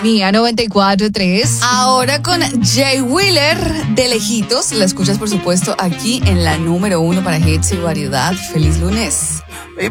Mía 94.3. Ahora con Jay Wheeler de lejitos. La escuchas, por supuesto, aquí en la número 1 para hits y variedad. Feliz lunes.